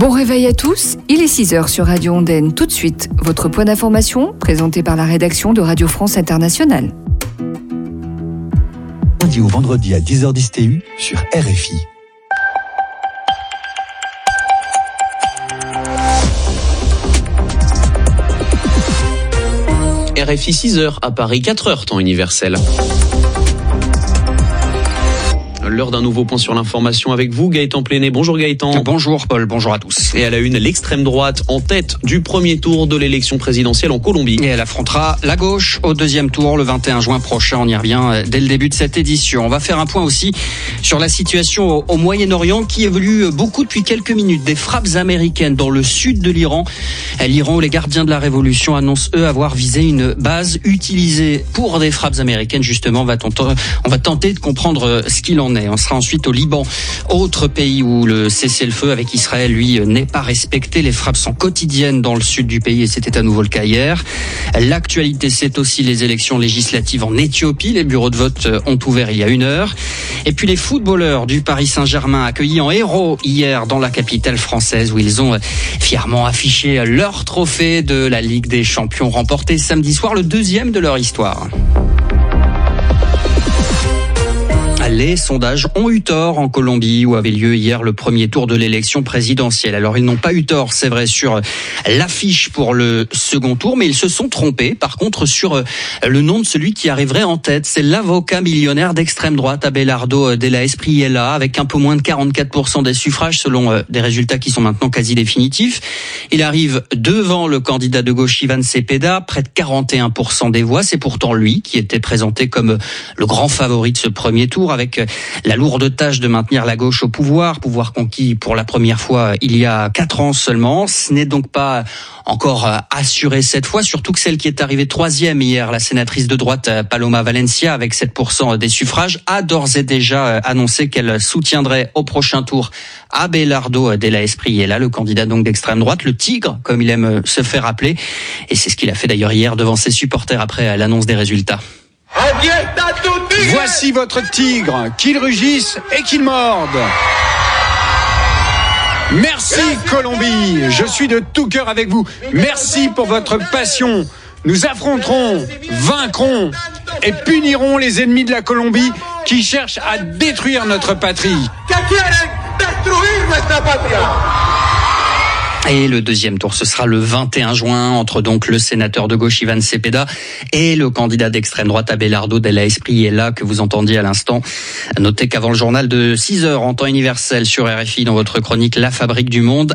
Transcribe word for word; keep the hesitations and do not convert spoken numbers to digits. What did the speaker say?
Bon réveil à tous, il est six heures sur Radio Ondaine. Tout de suite, votre point d'information présenté par la rédaction de Radio France Internationale. Lundi au vendredi à dix heures dix T U sur R F I. R F I six heures, à Paris quatre heures, temps universel. L'heure d'un nouveau point sur l'information avec vous, Gaëtan Pléné. Bonjour Gaëtan. Bonjour Paul, bonjour à tous. Et à la une, l'extrême droite en tête du premier tour de l'élection présidentielle en Colombie. Et elle affrontera la gauche au deuxième tour le vingt et un juin prochain. On y revient dès le début de cette édition. On va faire un point aussi sur la situation au Moyen-Orient qui évolue beaucoup depuis quelques minutes. Des frappes américaines dans le sud de l'Iran. L'Iran où les gardiens de la révolution annoncent eux avoir visé une base utilisée pour des frappes américaines. Justement, on va tenter, on va tenter de comprendre ce qu'il en est. On sera ensuite au Liban, autre pays où le cessez-le-feu avec Israël, lui, n'est pas respecté. Les frappes sont quotidiennes dans le sud du pays et c'était à nouveau le cas hier. L'actualité, c'est aussi les élections législatives en Éthiopie. Les bureaux de vote ont ouvert il y a une heure. Et puis les footballeurs du Paris Saint-Germain accueillis en héros hier dans la capitale française où ils ont fièrement affiché leur trophée de la Ligue des Champions remporté samedi soir, le deuxième de leur histoire. Les sondages ont eu tort en Colombie où avait lieu hier le premier tour de l'élection présidentielle. Alors ils n'ont pas eu tort, c'est vrai, sur l'affiche pour le second tour, mais ils se sont trompés par contre sur le nom de celui qui arriverait en tête. C'est l'avocat millionnaire d'extrême droite Abelardo de la Espriella avec un peu moins de quarante-quatre pour cent des suffrages selon des résultats qui sont maintenant quasi définitifs. Il arrive devant le candidat de gauche Ivan Cepeda, près de quarante et un pour cent des voix. C'est pourtant lui qui était présenté comme le grand favori de ce premier tour avec la lourde tâche de maintenir la gauche au pouvoir, pouvoir conquis pour la première fois il y a quatre ans seulement. Ce n'est donc pas encore assuré cette fois, surtout que celle qui est arrivée troisième hier, la sénatrice de droite Paloma Valencia, avec sept pour cent des suffrages, a d'ores et déjà annoncé qu'elle soutiendrait au prochain tour Abelardo de la Espriella, le candidat donc d'extrême droite, le tigre, comme il aime se faire appeler. Et c'est ce qu'il a fait d'ailleurs hier devant ses supporters après l'annonce des résultats. Voici votre tigre, qu'il rugisse et qu'il morde. Merci Colombie, je suis de tout cœur avec vous. Merci pour votre passion. Nous affronterons, vaincrons et punirons les ennemis de la Colombie qui cherchent à détruire notre patrie. Et le deuxième tour, ce sera le vingt et un juin, entre donc le sénateur de gauche Ivan Cepeda et le candidat d'extrême droite Abelardo de la Espriella que vous entendiez à l'instant. Notez qu'avant le journal de six heures en temps universel sur R F I, dans votre chronique La Fabrique du Monde,